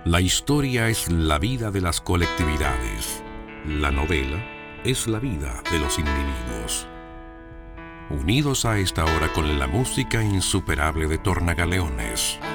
La historia es la vida de las colectividades. La novela es la vida de los individuos. Unidos a esta hora con la música insuperable de Tornagaleones.